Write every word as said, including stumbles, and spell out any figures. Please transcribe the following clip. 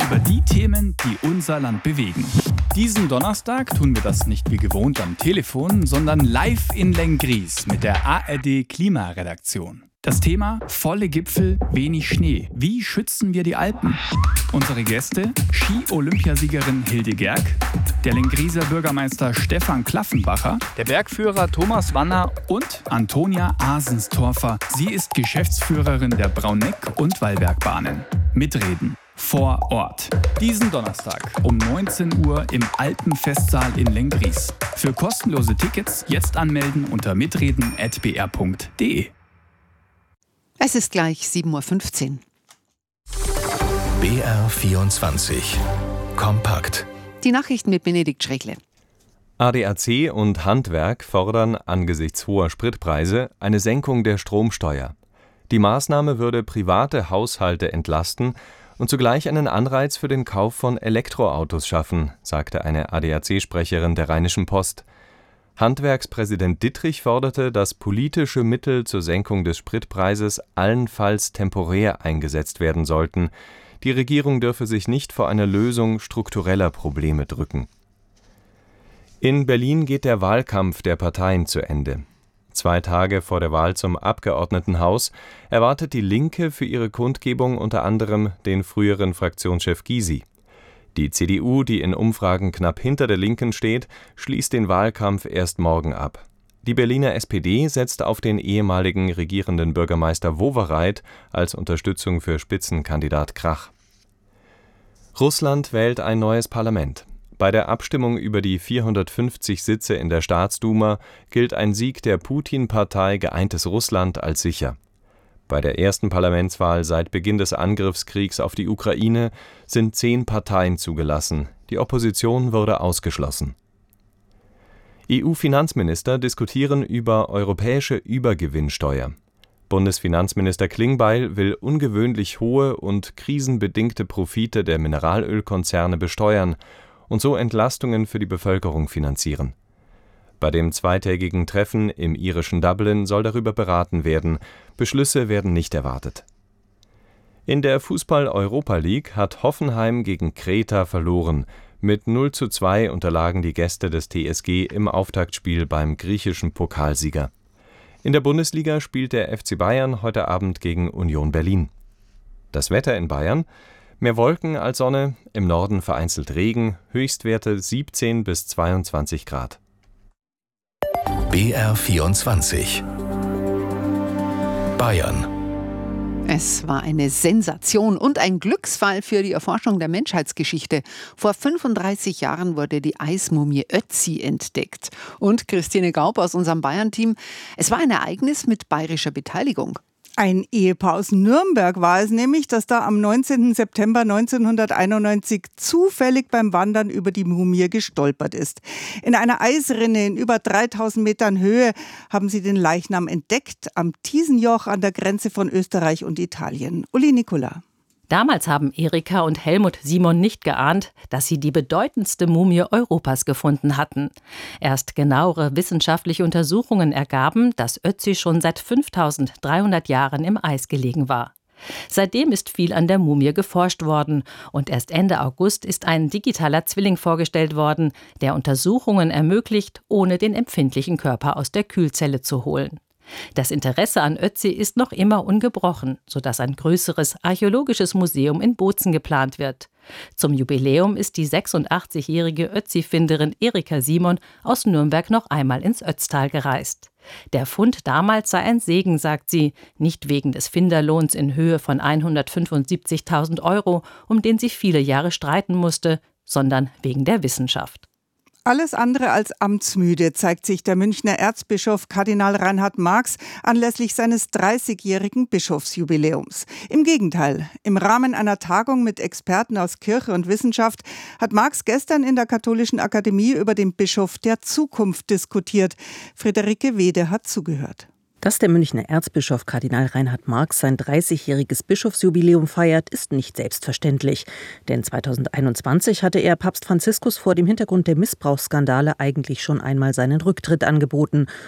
über die Themen, die unser Land bewegen. Diesen Donnerstag tun wir das nicht wie gewohnt am Telefon, sondern live in Lenggries mit der A R D-Klimaredaktion. Das Thema: volle Gipfel, wenig Schnee. Wie schützen wir die Alpen? Unsere Gäste: Ski-Olympiasiegerin Hilde Gerg, der Lengrieser Bürgermeister Stefan Klaffenbacher, der Bergführer Thomas Wanner und Antonia Asenstorfer. Sie ist Geschäftsführerin der Brauneck- und Wallbergbahnen. Mitreden vor Ort. Diesen Donnerstag um neunzehn Uhr im Alpenfestsaal in Lenggries. Für kostenlose Tickets jetzt anmelden unter mitreden at b r punkt d e. Es ist gleich sieben Uhr fünfzehn. B R vierundzwanzig. Kompakt. Die Nachrichten mit Benedikt Schreckle. A D A C und Handwerk fordern angesichts hoher Spritpreise eine Senkung der Stromsteuer. Die Maßnahme würde private Haushalte entlasten und zugleich einen Anreiz für den Kauf von Elektroautos schaffen, sagte eine A D A C-Sprecherin der Rheinischen Post. Handwerkspräsident Dittrich forderte, dass politische Mittel zur Senkung des Spritpreises allenfalls temporär eingesetzt werden sollten. Die Regierung dürfe sich nicht vor einer Lösung struktureller Probleme drücken. In Berlin geht der Wahlkampf der Parteien zu Ende. Zwei Tage vor der Wahl zum Abgeordnetenhaus erwartet die Linke für ihre Kundgebung unter anderem den früheren Fraktionschef Gysi. Die C D U, die in Umfragen knapp hinter der Linken steht, schließt den Wahlkampf erst morgen ab. Die Berliner S P D setzt auf den ehemaligen regierenden Bürgermeister Wowereit als Unterstützung für Spitzenkandidat Krach. Russland wählt ein neues Parlament. Bei der Abstimmung über die vierhundertfünfzig Sitze in der Staatsduma gilt ein Sieg der Putin-Partei Geeintes Russland als sicher. Bei der ersten Parlamentswahl seit Beginn des Angriffskriegs auf die Ukraine sind zehn Parteien zugelassen. Die Opposition wurde ausgeschlossen. E U-Finanzminister diskutieren über europäische Übergewinnsteuer. Bundesfinanzminister Klingbeil will ungewöhnlich hohe und krisenbedingte Profite der Mineralölkonzerne besteuern und so Entlastungen für die Bevölkerung finanzieren. Bei dem zweitägigen Treffen im irischen Dublin soll darüber beraten werden. Beschlüsse werden nicht erwartet. In der Fußball-Europa League hat Hoffenheim gegen Kreta verloren. Mit null zu zwei unterlagen die Gäste des T S G im Auftaktspiel beim griechischen Pokalsieger. In der Bundesliga spielt der F C Bayern heute Abend gegen Union Berlin. Das Wetter in Bayern: mehr Wolken als Sonne, im Norden vereinzelt Regen, Höchstwerte siebzehn bis zweiundzwanzig Grad. B R vierundzwanzig. Bayern. Es war eine Sensation und ein Glücksfall für die Erforschung der Menschheitsgeschichte. Vor fünfunddreißig Jahren wurde die Eismumie Ötzi entdeckt. Und Christine Gaub aus unserem Bayern-Team: es war ein Ereignis mit bayerischer Beteiligung. Ein Ehepaar aus Nürnberg war es nämlich, das da am neunzehnten September neunzehnhunderteinundneunzig zufällig beim Wandern über die Mumie gestolpert ist. In einer Eisrinne in über dreitausend Metern Höhe haben sie den Leichnam entdeckt, am Thiesenjoch an der Grenze von Österreich und Italien. Uli Nicola. Damals haben Erika und Helmut Simon nicht geahnt, dass sie die bedeutendste Mumie Europas gefunden hatten. Erst genauere wissenschaftliche Untersuchungen ergaben, dass Ötzi schon seit fünftausenddreihundert Jahren im Eis gelegen war. Seitdem ist viel an der Mumie geforscht worden und erst Ende August ist ein digitaler Zwilling vorgestellt worden, der Untersuchungen ermöglicht, ohne den empfindlichen Körper aus der Kühlzelle zu holen. Das Interesse an Ötzi ist noch immer ungebrochen, sodass ein größeres archäologisches Museum in Bozen geplant wird. Zum Jubiläum ist die sechsundachtzigjährige Ötzi-Finderin Erika Simon aus Nürnberg noch einmal ins Ötztal gereist. Der Fund damals sei ein Segen, sagt sie, nicht wegen des Finderlohns in Höhe von hundertfünfundsiebzigtausend Euro, um den sie viele Jahre streiten musste, sondern wegen der Wissenschaft. Alles andere als amtsmüde zeigt sich der Münchner Erzbischof Kardinal Reinhard Marx anlässlich seines dreißigjährigen Bischofsjubiläums. Im Gegenteil, im Rahmen einer Tagung mit Experten aus Kirche und Wissenschaft hat Marx gestern in der Katholischen Akademie über den Bischof der Zukunft diskutiert. Friederike Wede hat zugehört. Dass der Münchner Erzbischof Kardinal Reinhard Marx sein dreißigjähriges Bischofsjubiläum feiert, ist nicht selbstverständlich. Denn zweitausendeinundzwanzig hatte er Papst Franziskus vor dem Hintergrund der Missbrauchsskandale eigentlich schon einmal seinen Rücktritt angeboten.